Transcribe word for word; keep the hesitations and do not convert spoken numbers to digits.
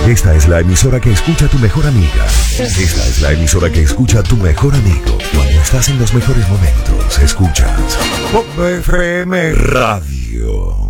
Esta es la emisora que escucha tu mejor amiga. Esta es la emisora que escucha tu mejor amigo. Cuando estás en los mejores momentos, escuchas Pop F M Radio.